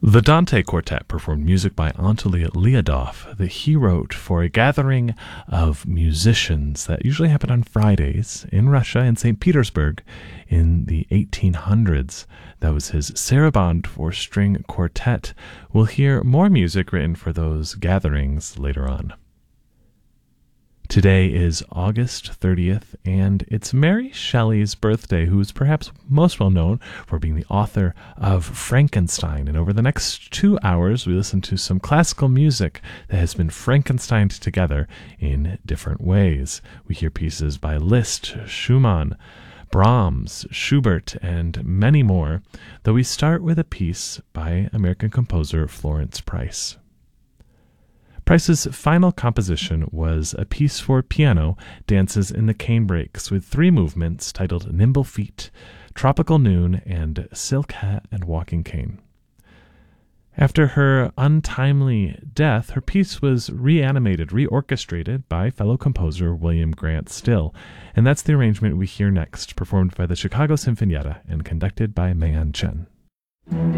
The Dante Quartet performed music by Anatoly Lyadov that he wrote for a gathering of musicians that usually happened on Fridays in Russia, in St. Petersburg, in the 1800s. That was his Sarabande for string quartet. We'll hear more music written for those gatherings later on. Today is August 30th, and it's Mary Shelley's birthday, who is perhaps most well known for being the author of Frankenstein. And over the next 2 hours, we listen to some classical music that has been Frankensteined together in different ways. We hear pieces by Liszt, Schumann, Brahms, Schubert, and many more, though we start with a piece by American composer Florence Price. Price's final composition was a piece for piano, Dances in the Canebrakes, with 3 movements titled Nimble Feet, Tropical Noon, and Silk Hat and Walking Cane. After her untimely death, her piece was reorchestrated by fellow composer William Grant Still, and that's the arrangement we hear next, performed by the Chicago Sinfonietta and conducted by Mayan Chen.